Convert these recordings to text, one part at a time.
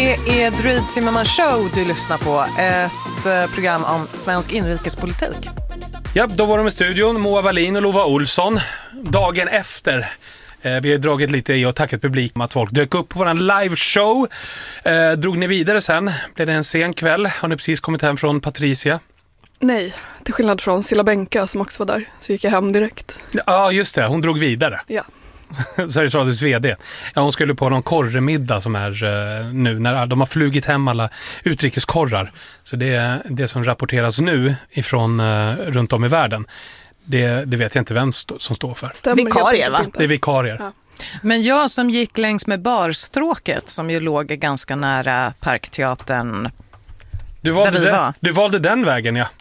Det är Druid Zimmerman Show du lyssnar på. Ett program om svensk inrikespolitik. Ja, då var de i studion, Moa Wallin och Lova Olsson. Dagen efter. Vi har dragit lite i och tackat publiken att folk dök upp på våran liveshow. Drog ni vidare sen? Blev det en sen kväll? Har ni precis kommit hem från Patricia? Nej, till skillnad från Silla Bänka som också var där, så gick jag hem direkt. Ja, just det. Hon drog vidare. Ja. Sveriges Radios vd. Ja, hon skulle på någon korremiddag som är nu när de har flugit hem alla utrikeskorrar. Så det är det som rapporteras nu ifrån runt om i världen. Det vet jag inte vem som står för. Vikarier, va? Det är vikarier. Ja. Men jag som gick längs med barstråket som ju låg ganska nära Parkteatern. Du valde den vägen, ja.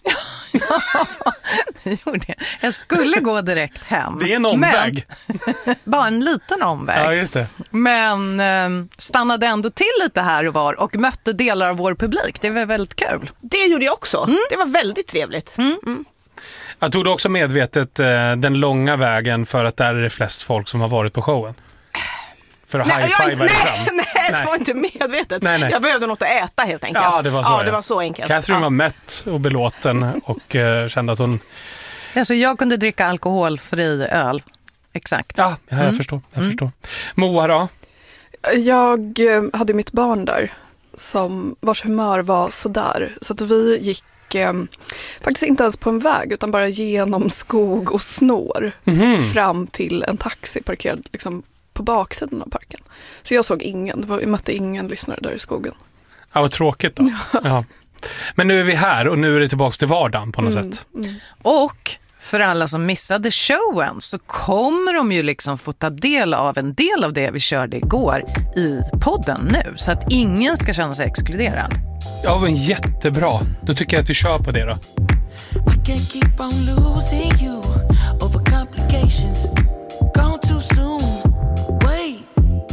Jag gjorde det. Jag skulle gå direkt hem. Det är en omväg. Bara en liten omväg. Ja, just det. Men stannade ändå till lite här och var och mötte delar av vår publik. Det var väldigt kul. Det gjorde jag också. Det var väldigt trevligt. Jag tog också medvetet den långa vägen för att där är det flest folk som har varit på showen. För att high-fiva dig fram. Nej, det var inte medvetet. Nej. Jag behövde något att äta helt enkelt. Ja, det var så. Ja, det var så enkelt. Catherine var mätt och belåten och kände att hon... Alltså jag kunde dricka alkoholfri öl. Exakt. Ja, jag förstår. Moa då? Jag hade mitt barn där vars humör var sådär. Så att vi gick faktiskt inte ens på en väg utan bara genom skog och snår fram till en taxi parkerad liksom på baksidan av parken. Så jag såg jag mötte ingen lyssnare där i skogen. Ja, vad tråkigt då. Ja. Men nu är vi här och nu är det tillbaka till vardagen på något sätt. Och för alla som missade showen så kommer de ju liksom få ta del av en del av det vi körde igår i podden nu. Så att ingen ska känna sig exkluderad. Ja, men jättebra. Då tycker jag att vi kör på det då. I can't keep on losing you over complications.